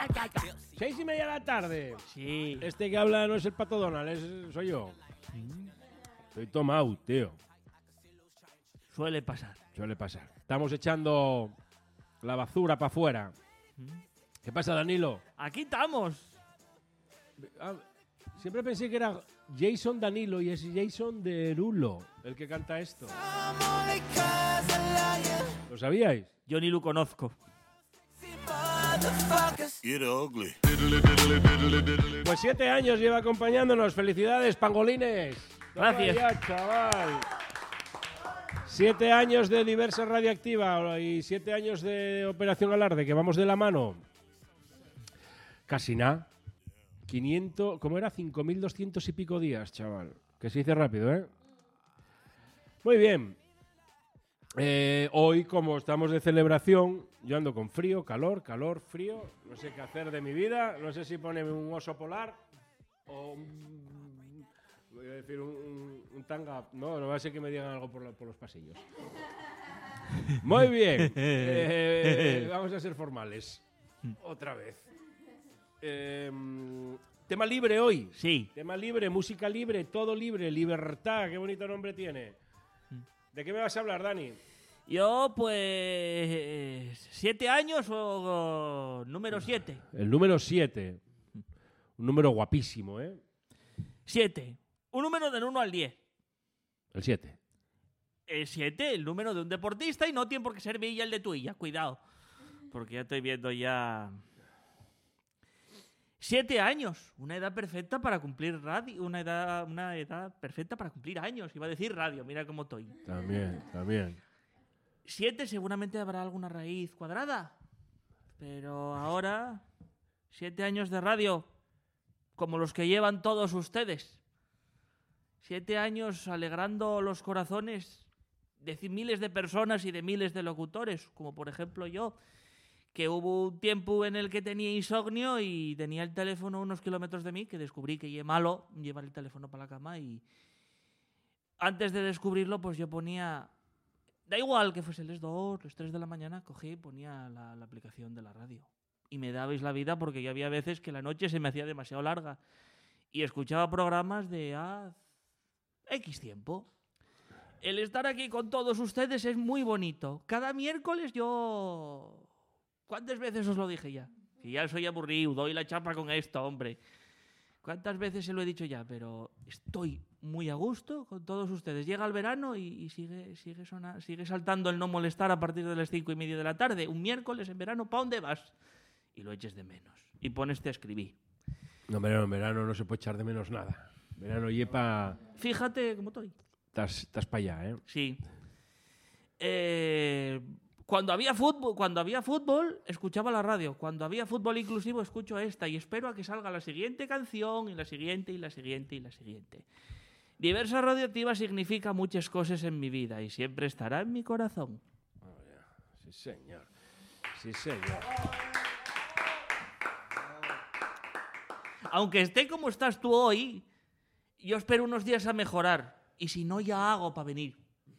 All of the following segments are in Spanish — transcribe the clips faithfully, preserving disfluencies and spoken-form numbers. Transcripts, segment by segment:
Seis y media de la tarde. Sí. Este que habla no es el Pato Donald, es, soy yo. Estoy tomado, tío. Suele pasar. Suele pasar. Estamos echando la basura para afuera. ¿Qué pasa, Danilo? Aquí estamos. Ah, siempre pensé que era Jason Danilo y es Jason Derulo el que canta esto. ¿Lo sabíais? Yo ni lo conozco. Pues siete años lleva acompañándonos. Felicidades, pangolines. Toma Gracias. ya, chaval. Siete años de Diversa Radioactiva y siete años de Operación Alarde, que vamos de la mano. Casi nada. quinientos, ¿cómo era? cinco mil doscientos y pico días, chaval. Que se dice rápido, ¿eh? Muy bien. Eh, hoy, como estamos de celebración, yo ando con frío, calor, calor, frío. No sé qué hacer de mi vida. No sé si ponerme un oso polar o un, voy a decir un, un, un tanga. No, no va a ser que me digan algo por, la, por los pasillos. Muy bien. Eh, vamos a ser formales. Otra vez. Eh, tema libre hoy. Sí. Tema libre, música libre, todo libre, libertad. Qué bonito nombre tiene. ¿De qué me vas a hablar, Dani? Yo, pues... ¿Siete años o, o número siete? El número siete. Un número guapísimo, ¿eh? Siete. Un número del uno al diez. El siete. El siete, el número de un deportista y no tiene por qué ser Villa el de tuya. Cuidado. Porque ya estoy viendo ya... Siete años. Una edad perfecta para cumplir radio. Una edad, una edad perfecta para cumplir años. Iba a decir radio. Mira cómo estoy. También, también. Siete seguramente habrá alguna raíz cuadrada. Pero ahora... Siete años de radio. Como los que llevan todos ustedes. Siete años alegrando los corazones de miles de personas y de miles de locutores. Como por ejemplo yo. Que hubo un tiempo en el que tenía insomnio y tenía el teléfono a unos kilómetros de mí, que descubrí que es malo llevar el teléfono para la cama y antes de descubrirlo pues yo ponía, da igual que fuese las dos, las tres de la mañana, cogí y ponía la, la aplicación de la radio y me dabais la vida porque yo había veces que la noche se me hacía demasiado larga y escuchaba programas de a X tiempo. El estar aquí con todos ustedes es muy bonito. Cada miércoles yo... ¿Cuántas veces os lo dije ya? Que ya soy aburrido, doy la chapa con esto, hombre. ¿Cuántas veces se lo he dicho ya? Pero estoy muy a gusto con todos ustedes. Llega el verano y, y sigue, sigue, sona, sigue saltando el no molestar a partir de las cinco y media de la tarde. Un miércoles en verano, ¿pa' dónde vas? Y lo eches de menos. Y poneste a escribir. No, verano, en verano no se puede echar de menos nada. Verano yepa... Fíjate cómo estoy. Estás para allá, ¿eh? Sí. Eh... Cuando había fútbol, cuando había fútbol, escuchaba la radio. Cuando había fútbol inclusivo, escucho esta y espero a que salga la siguiente canción y la siguiente y la siguiente y la siguiente. Diversa Radioactiva significa muchas cosas en mi vida y siempre estará en mi corazón. Oh, yeah. Sí, señor. Sí, señor. Aunque esté como estás tú hoy, yo espero unos días a mejorar. Y si no, ya hago para venir.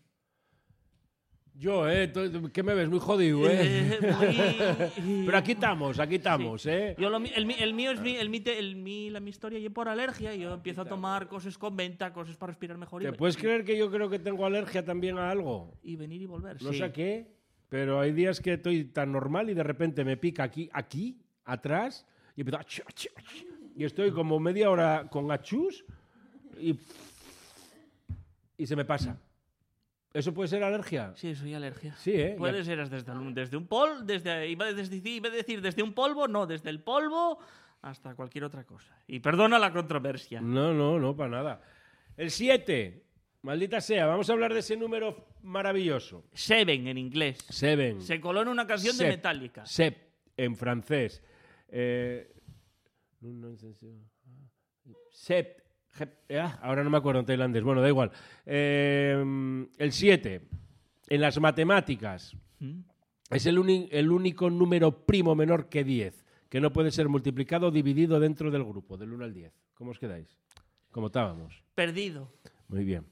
Yo, ¿eh? ¿Qué me ves? Muy jodido, ¿eh? eh muy... Pero aquí estamos, aquí estamos, sí. ¿Eh? Yo lo, el, el mío es mi, el, mi, el, mi, la, mi historia y por alergia. Y yo empiezo a tomar cosas con venta, cosas para respirar mejor. ¿Te y, puedes y, creer que yo creo que tengo alergia también a algo? Y venir y volver, No sí. sé a qué, pero hay días que estoy tan normal y de repente me pica aquí, aquí, atrás, y empiezo... Ach, ach, ach, y estoy como media hora con achús y... y se me pasa. ¿Eso puede ser alergia? Sí, soy alergia. Sí, ¿eh? Puede ya. ser desde, desde un polvo, desde, iba, desde, iba a decir desde un polvo, no, desde el polvo hasta cualquier otra cosa. Y perdona la controversia. No, no, no, para nada. El siete, maldita sea, vamos a hablar de ese número maravilloso. Seven en inglés. Seven. Se coló en una canción Sep, de Metallica. Sep, en francés. Eh, Sep. Ah, ahora no me acuerdo en tailandés. Bueno, da igual. Eh, el siete, en las matemáticas, ¿Mm? es el, uni- el único número primo menor que diez, que no puede ser multiplicado o dividido dentro del grupo, del uno al diez. ¿Cómo os quedáis? ¿Cómo estábamos? Perdido. Muy bien.